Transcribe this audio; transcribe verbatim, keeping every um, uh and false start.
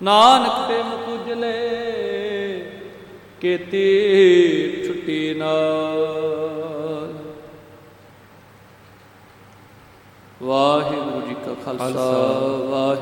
ਨਾਨਕ ਪ੍ਰੇਮ ਪੂਜਲੇ ਕੀਤੀ ਛੁੱਟੀ ਨਾਲ। ਵਾਹਿਗੁਰੂ ਜੀ ਕਾ ਖਾਲਸਾ, ਵਾਹਿਗੁਰੂ